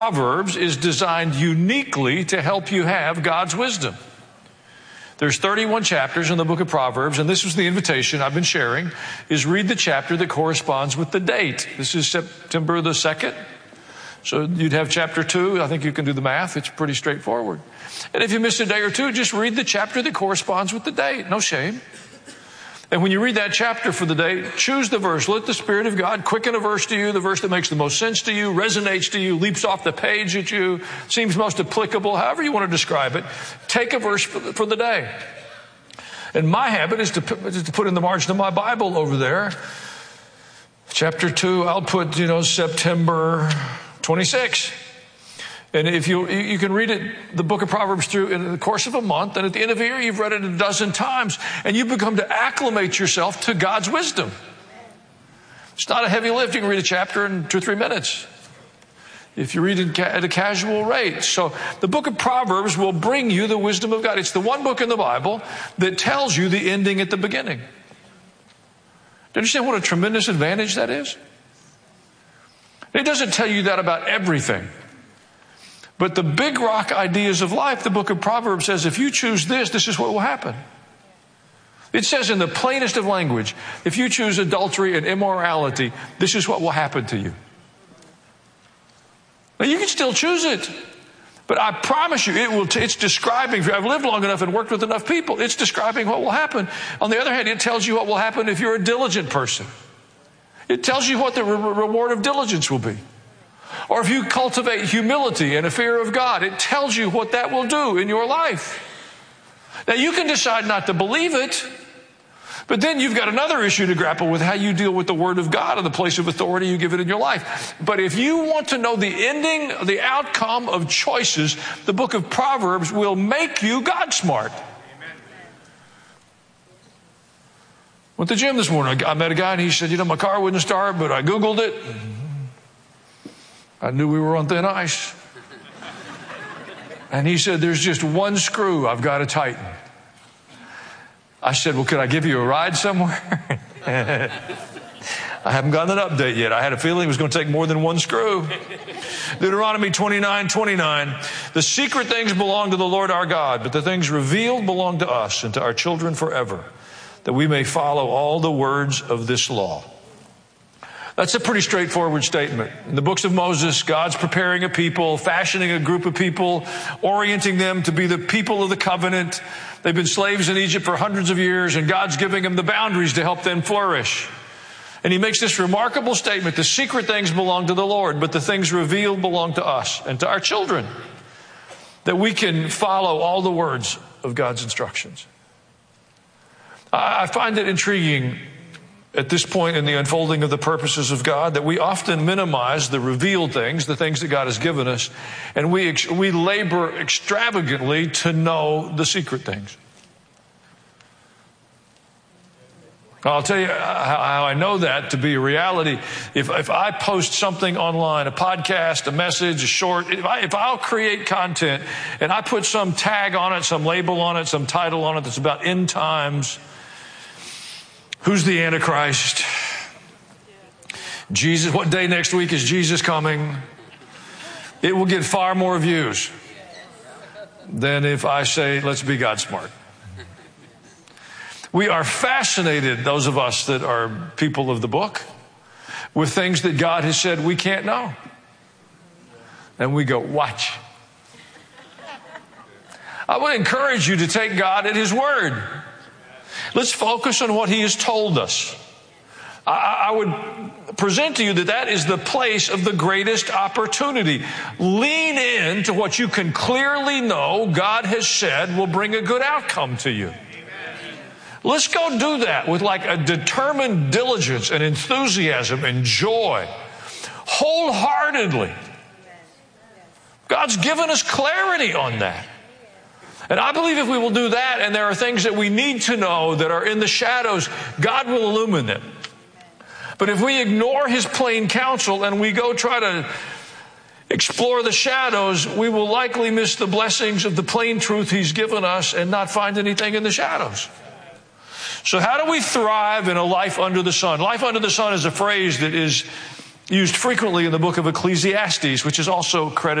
Proverbs is designed uniquely to help you have God's wisdom. There's 31 chapters in the book of Proverbs, and this was the invitation I've been sharing, is read the chapter that corresponds with the date. This is September the 2nd. So you'd have chapter 2. I think you can do the math. It's pretty straightforward. And if you miss a day or two, just read the chapter that corresponds with the date. No shame. And when you read that chapter for the day, choose the verse. Let the Spirit of God quicken a verse to you, the verse that makes the most sense to you, resonates to you, leaps off the page at you, seems most applicable, however you want to describe it. Take a verse for the day. And my habit is to put in the margin of my Bible over there, chapter 2, I'll put, September 26. And if you can read it, the book of Proverbs through in the course of a month, and at the end of the year, you've read it a dozen times, and you become to acclimate yourself to God's wisdom. It's not a heavy lift. You can read a chapter in 2 or 3 minutes if you read it at a casual rate. So the book of Proverbs will bring you the wisdom of God. It's the one book in the Bible that tells you the ending at the beginning. Do you understand what a tremendous advantage that is? It doesn't tell you that about everything. But the big rock ideas of life, the book of Proverbs says, if you choose this is what will happen. It says in the plainest of language, if you choose adultery and immorality, this is what will happen to you. Now you can still choose it, but I promise you, it's describing, I've lived long enough and worked with enough people, it's describing what will happen. On the other hand, it tells you what will happen if you're a diligent person. It tells you what the reward of diligence will be. Or if you cultivate humility and a fear of God, it tells you what that will do in your life. Now you can decide not to believe it, but then you've got another issue to grapple with, how you deal with the Word of God and the place of authority you give it in your life. But if you want to know the ending, the outcome of choices, the book of Proverbs will make you God smart. Went to the gym this morning. I met a guy and he said, my car wouldn't start, but I Googled it. I knew we were on thin ice. And he said, there's just one screw I've got to tighten. I said, well, could I give you a ride somewhere? I haven't gotten an update yet. I had a feeling it was going to take more than one screw. Deuteronomy 29:29. The secret things belong to the Lord our God, but the things revealed belong to us and to our children forever, that we may follow all the words of this law. That's a pretty straightforward statement. In the books of Moses, God's preparing a people, fashioning a group of people, orienting them to be the people of the covenant. They've been slaves in Egypt for hundreds of years, and God's giving them the boundaries to help them flourish. And he makes this remarkable statement, the secret things belong to the Lord, but the things revealed belong to us and to our children, that we can follow all the words of God's instructions. I find it intriguing at this point in the unfolding of the purposes of God that we often minimize the revealed things, the things that God has given us, and we labor extravagantly to know the secret things. I'll tell you how I know that to be a reality. If I post something online, a podcast, a message, a short, if I'll create content and I put some tag on it, some label on it, some title on it that's about end times, who's the Antichrist? Jesus, what day next week is Jesus coming? It will get far more views than if I say, let's be God smart. We are fascinated, those of us that are people of the book, with things that God has said we can't know. And we go, watch. I would encourage you to take God at His word. Let's focus on what He has told us. I would present to you that is the place of the greatest opportunity. Lean in to what you can clearly know God has said will bring a good outcome to you. Let's go do that with like a determined diligence and enthusiasm and joy, wholeheartedly. God's given us clarity on that. And I believe if we will do that, and there are things that we need to know that are in the shadows, God will illumine them. But if we ignore His plain counsel and we go try to explore the shadows, we will likely miss the blessings of the plain truth He's given us and not find anything in the shadows. So how do we thrive in a life under the sun? Life under the sun is a phrase that is used frequently in the book of Ecclesiastes, which is also credited